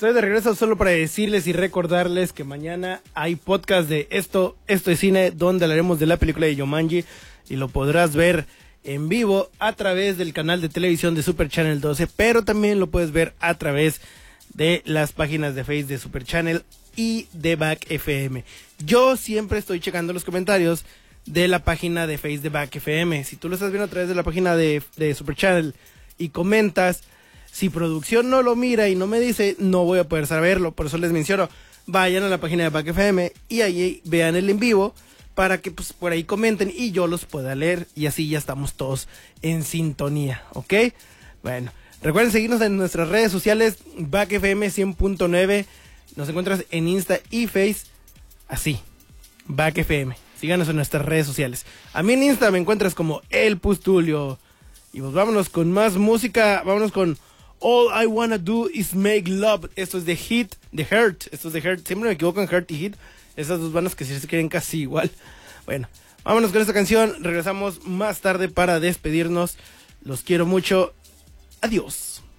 Estoy de regreso solo para decirles y recordarles que mañana hay podcast de Esto es Cine, donde hablaremos de la película de Jumanji y lo podrás ver en vivo a través del canal de televisión de Super Channel 12, pero también lo puedes ver a través de las páginas de Facebook de Super Channel y de Back FM. Yo siempre estoy checando los comentarios de la página de Facebook de Back FM. Si tú lo estás viendo a través de la página de Super Channel y comentas, si producción no lo mira y no me dice, no voy a poder saberlo. Por eso les menciono, vayan a la página de Back FM y ahí vean el en vivo para que pues por ahí comenten y yo los pueda leer, y así ya estamos todos en sintonía, ¿ok? Bueno, recuerden seguirnos en nuestras redes sociales, Back FM 100.9, nos encuentras en Insta y Face, así, Back FM. Síganos en nuestras redes sociales. A mí en Insta me encuentras como El Pustulio. Y pues vámonos con más música, vámonos con All I Wanna Do Is Make Love. Esto es de Hit, de Hurt. Esto es de Hurt. Siempre me equivoco en Hurt y Hit. Esas dos bandas que sí se quieren casi igual. Bueno, vámonos con esta canción. Regresamos más tarde para despedirnos. Los quiero mucho. Adiós.